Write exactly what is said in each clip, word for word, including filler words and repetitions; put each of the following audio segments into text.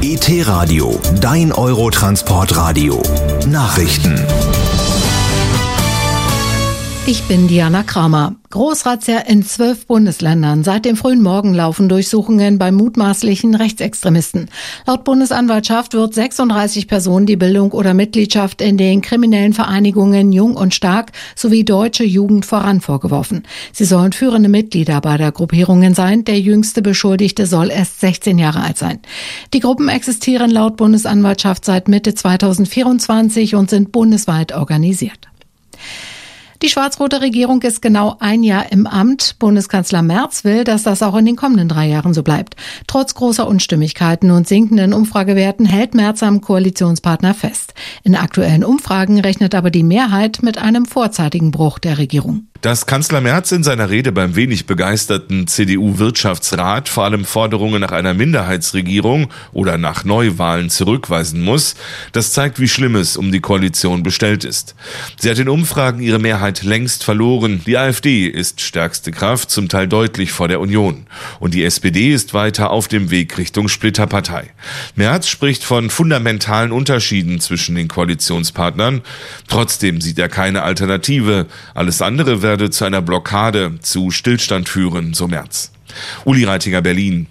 E T-Radio, dein Eurotransportradio. Nachrichten. Ich bin Diana Kramer. Großrazzia in zwölf Bundesländern. Seit dem frühen Morgen laufen Durchsuchungen bei mutmaßlichen Rechtsextremisten. Laut Bundesanwaltschaft wird sechsunddreißig Personen die Bildung oder Mitgliedschaft in den kriminellen Vereinigungen Jung und Stark sowie Deutsche Jugend voran vorgeworfen. Sie sollen führende Mitglieder beider Gruppierungen sein. Der jüngste Beschuldigte soll erst sechzehn Jahre alt sein. Die Gruppen existieren laut Bundesanwaltschaft seit Mitte zweitausendvierundzwanzig und sind bundesweit organisiert. Die schwarz-rote Regierung ist genau ein Jahr im Amt. Bundeskanzler Merz will, dass das auch in den kommenden drei Jahren so bleibt. Trotz großer Unstimmigkeiten und sinkenden Umfragewerten hält Merz am Koalitionspartner fest. In aktuellen Umfragen rechnet aber die Mehrheit mit einem vorzeitigen Bruch der Regierung. Dass Kanzler Merz in seiner Rede beim wenig begeisterten C D U-Wirtschaftsrat vor allem Forderungen nach einer Minderheitsregierung oder nach Neuwahlen zurückweisen muss, das zeigt, wie schlimm es um die Koalition bestellt ist. Sie hat in Umfragen ihre Mehrheit längst verloren. Die AfD ist stärkste Kraft, zum Teil deutlich vor der Union. Und die S P D ist weiter auf dem Weg Richtung Splitterpartei. Merz spricht von fundamentalen Unterschieden zwischen den Koalitionspartnern. Trotzdem sieht er keine Alternative. Alles andere werde zu einer Blockade, zu Stillstand führen, so Merz. Uli Reitinger, Berlin.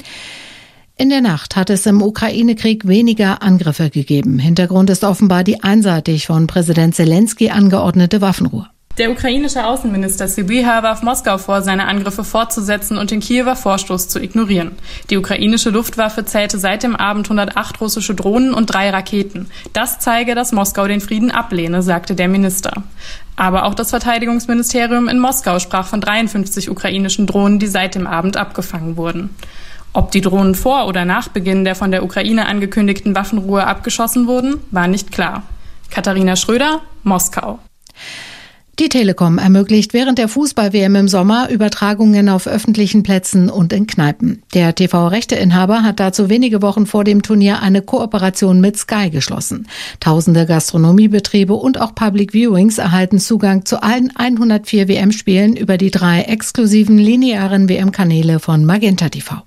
In der Nacht hat es im Ukraine-Krieg weniger Angriffe gegeben. Hintergrund ist offenbar die einseitig von Präsident Zelensky angeordnete Waffenruhe. Der ukrainische Außenminister Sybiha warf Moskau vor, seine Angriffe fortzusetzen und den Kiewer Vorstoß zu ignorieren. Die ukrainische Luftwaffe zählte seit dem Abend hundertacht russische Drohnen und drei Raketen. Das zeige, dass Moskau den Frieden ablehne, sagte der Minister. Aber auch das Verteidigungsministerium in Moskau sprach von dreiundfünfzig ukrainischen Drohnen, die seit dem Abend abgefangen wurden. Ob die Drohnen vor oder nach Beginn der von der Ukraine angekündigten Waffenruhe abgeschossen wurden, war nicht klar. Katharina Schröder, Moskau. Die Telekom ermöglicht während der Fußball-W M im Sommer Übertragungen auf öffentlichen Plätzen und in Kneipen. Der T V-Rechteinhaber hat dazu wenige Wochen vor dem Turnier eine Kooperation mit Sky geschlossen. Tausende Gastronomiebetriebe und auch Public Viewings erhalten Zugang zu allen hundertvier W M-Spielen über die drei exklusiven linearen W M-Kanäle von Magenta T V.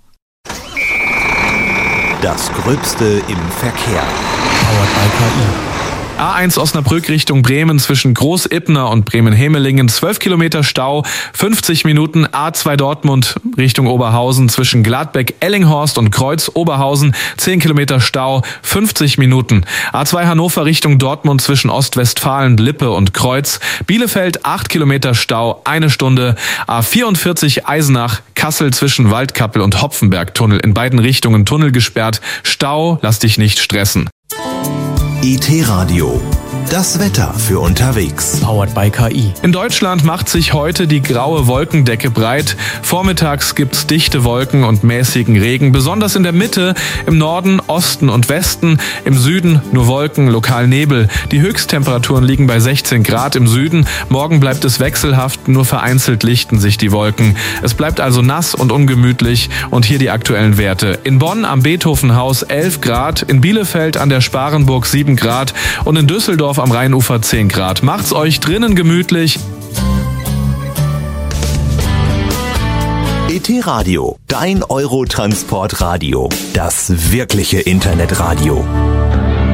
Das Gröbste im Verkehr. Powered by K I. A eins Osnabrück Richtung Bremen zwischen Groß-Ipner und Bremen-Hemelingen, zwölf Kilometer Stau, fünfzig Minuten. A zwei Dortmund Richtung Oberhausen zwischen Gladbeck-Ellinghorst und Kreuz-Oberhausen, zehn Kilometer Stau, fünfzig Minuten. A zwei Hannover Richtung Dortmund zwischen Ostwestfalen, Lippe und Kreuz, Bielefeld, acht Kilometer Stau, eine Stunde. A vierundvierzig Eisenach, Kassel zwischen Waldkappel und Hopfenberg-Tunnel, in beiden Richtungen Tunnel gesperrt. Stau, lass dich nicht stressen. E T-Radio. Das Wetter für unterwegs. Powered by K I. In Deutschland macht sich heute die graue Wolkendecke breit. Vormittags gibt's dichte Wolken und mäßigen Regen, besonders in der Mitte, im Norden, Osten und Westen. Im Süden nur Wolken, lokal Nebel. Die Höchsttemperaturen liegen bei sechzehn Grad im Süden. Morgen bleibt es wechselhaft, nur vereinzelt lichten sich die Wolken. Es bleibt also nass und ungemütlich. Und hier die aktuellen Werte. In Bonn am Beethovenhaus elf Grad, in Bielefeld an der Sparenburg sieben Grad und in Düsseldorf am Rheinufer zehn Grad. Macht's euch drinnen gemütlich. E T-Radio, dein Eurotransportradio. Das wirkliche Internetradio.